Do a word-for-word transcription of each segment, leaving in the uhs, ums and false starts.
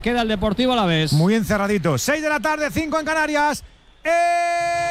Queda el Deportivo Alavés. Muy encerradito. seis de la tarde, cinco en Canarias. ¡Eh!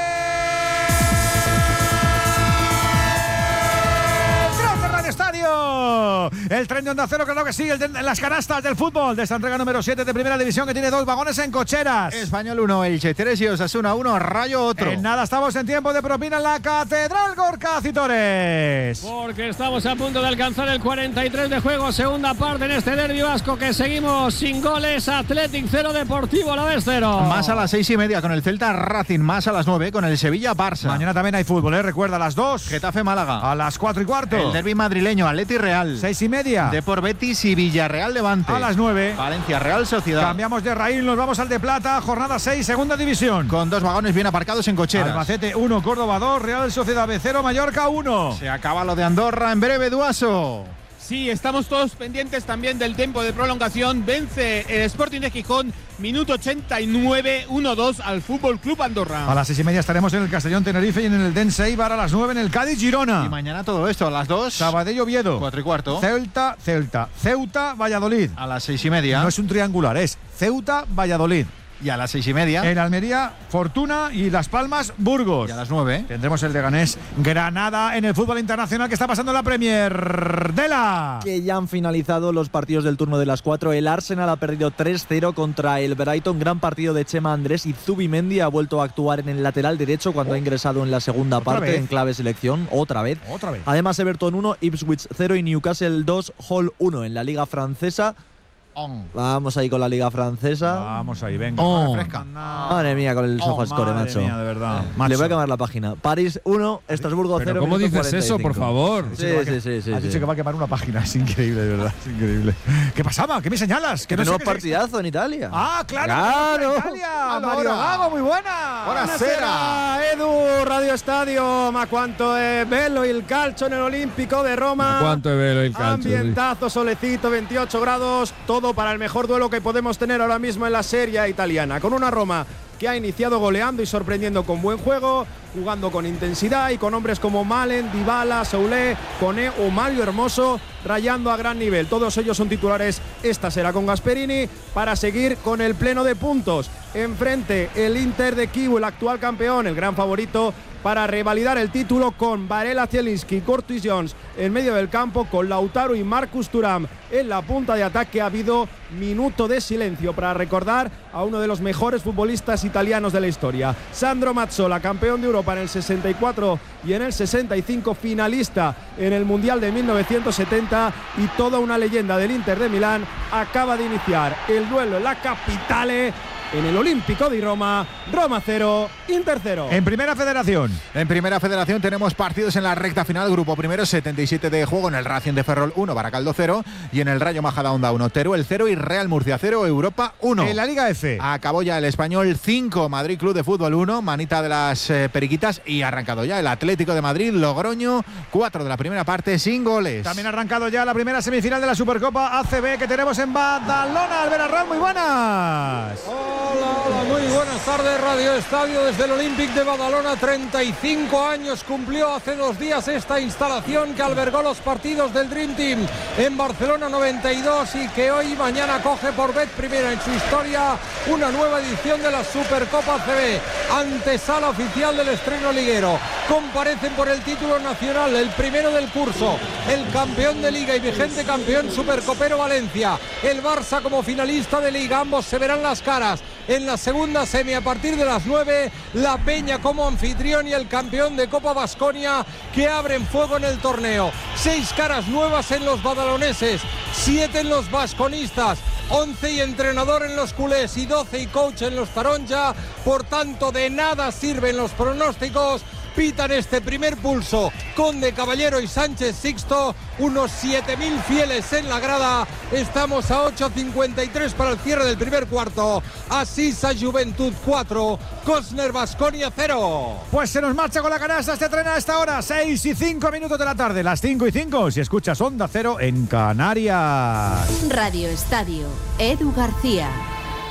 Estadio, el tren de Onda Cero, claro que sí, el de las canastas del fútbol de esta entrega número siete de Primera División, que tiene dos vagones en cocheras. Español uno, Elche tres y Osasuna uno, Rayo otro. En nada estamos en tiempo de propina en la Catedral Gorka Citores. Porque estamos a punto de alcanzar el cuarenta y tres de juego, segunda parte en este derbi vasco que seguimos sin goles. Athletic cero, Deportivo Alavés cero. Más a las seis y media con el Celta Racing, más a las nueve con el Sevilla Barça. Mañana también hay fútbol, ¿eh? Recuerda, a las dos. Getafe Málaga. A las cuatro y cuarto. El derbi madrileño, Atleti Real. Seis y media. Depor Betis y Villarreal Levante. A las nueve. Valencia Real Sociedad. Cambiamos de raíl, nos vamos al de Plata, jornada seis, segunda división. Con dos vagones bien aparcados en cocheras. Albacete uno, Córdoba dos, Real Sociedad B cero, Mallorca uno. Se acaba lo de Andorra en breve, Duaso. Sí, estamos todos pendientes también del tiempo de prolongación. Vence el Sporting de Gijón, minuto ochenta y nueve, uno dos al Fútbol Club Andorra. A las seis y media estaremos en el Castellón Tenerife y en el Dense Eibar, a las nueve en el Cádiz Girona. Y mañana todo esto a las dos. Sabadell Oviedo. Cuatro y cuarto. Celta, Celta. Ceuta, Valladolid. A las seis y media. No es un triangular, es Ceuta, Valladolid. Y a las seis y media. En Almería, Fortuna y Las Palmas, Burgos. Y a las nueve. Tendremos el Leganés Granada en el fútbol internacional que está pasando en la Premier de la. Que ya han finalizado los partidos del turno de las cuatro. El Arsenal ha perdido tres cero contra el Brighton. Gran partido de Chema Andrés y Zubimendi ha vuelto a actuar en el lateral derecho cuando oh. ha ingresado en la segunda parte vez? en clave selección. Otra vez. Otra vez. Además, Everton uno, Ipswich cero y Newcastle dos, Hull uno en la Liga Francesa. On. Vamos ahí con la Liga Francesa. Vamos ahí, venga. Oh. Refresca. Madre mía, con el Sofascore, oh, madre macho. Mía, de verdad. Le voy a cambiar la página. París uno, Estrasburgo cero. ¿Pero cómo dices eso, por favor? Sí, sí, sí, sí. Has dicho sí. que va a quemar una página. Es increíble, de verdad. Es increíble. ¿Qué pasaba? ¿Qué me señalas? Que no no sé partidazo en Italia. Ah, claro. Claro. Italia. Mario Gago, muy buena. Buonasera, Edu, Radio Estadio. Ma quanto è bello il calcio nell'Olimpico de Roma. Ma quanto è bello il calcio. Ambientazo, solecito, veintiocho grados. Todo para el mejor duelo que podemos tener ahora mismo en la Serie A italiana, con una Roma que ha iniciado goleando y sorprendiendo con buen juego, jugando con intensidad y con hombres como Malen, Dybala, Soulé, Koné o Mario Hermoso rayando a gran nivel. Todos ellos son titulares esta será con Gasperini para seguir con el pleno de puntos. Enfrente el Inter de Kiev, el actual campeón, el gran favorito para revalidar el título, con Varela, Zielinski y Curtis Jones en medio del campo, con Lautaro y Marcus Thuram en la punta de ataque. Ha habido minuto de silencio para recordar a uno de los mejores futbolistas italianos de la historia, Sandro Mazzola, campeón de Europa en el sesenta y cuatro y en el sesenta y cinco, finalista en el Mundial de mil novecientos setenta y toda una leyenda del Inter de Milán. Acaba de iniciar el duelo en la Capitale, en el Olímpico de Roma. Roma cero, Inter cero. En Primera Federación. En Primera Federación tenemos partidos en la recta final. Grupo primero, setenta y siete de juego en el Racing de Ferrol uno, Baracaldo cero. Y en el Rayo Majadahonda uno, Teruel cero y Real Murcia cero, Europa uno. En la Liga F. Acabó ya el Español cinco, Madrid Club de Fútbol uno, manita de las eh, Periquitas. Y ha arrancado ya el Atlético de Madrid, Logroño, cuatro de la primera parte sin goles. También ha arrancado ya la primera semifinal de la Supercopa A C B que tenemos en Badalona. Albert Arranz, muy buenas. Hola, hola, muy buenas tardes, Radio Estadio desde el Olímpic de Badalona. treinta y cinco años cumplió hace dos días esta instalación que albergó los partidos del Dream Team en Barcelona noventa y dos y que hoy y mañana coge por vez primera en su historia una nueva edición de la Supercopa A C B. Antesala oficial del estreno liguero. Comparecen por el título nacional, el primero del curso, el campeón de Liga y vigente campeón supercopero Valencia, el Barça como finalista de Liga. Ambos se verán las caras en la segunda semi a partir de las nueve, la Peña como anfitrión y el campeón de Copa Baskonia, que abren fuego en el torneo. Seis caras nuevas en los badaloneses, siete en los vasconistas, once y entrenador en los culés y doce y coach en los taronja. Por tanto, de nada sirven los pronósticos. Pitan este primer pulso Conde, Caballero y Sánchez Sixto, unos siete mil fieles en la grada. Estamos a ocho cincuenta y tres para el cierre del primer cuarto. Asisa Juventud cuatro, Cosner Baskonia cero. Pues se nos marcha con la canasta este tren a esta hora, seis y cinco minutos de la tarde, las cinco y cinco, si escuchas Onda Cero en Canarias. Radio Estadio, Edu García.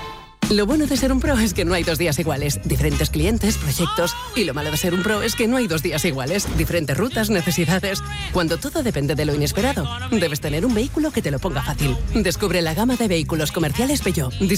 Lo bueno de ser un pro es que no hay dos días iguales. Diferentes clientes, proyectos. Y lo malo de ser un pro es que no hay dos días iguales. Diferentes rutas, necesidades. Cuando todo depende de lo inesperado, debes tener un vehículo que te lo ponga fácil. Descubre la gama de vehículos comerciales Peugeot.